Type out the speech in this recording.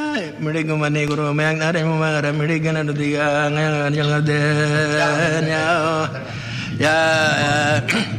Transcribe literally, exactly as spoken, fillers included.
Mirigo mani guru mayang nare mumara mirigana dudiga ngayang ngayang ngade ya ya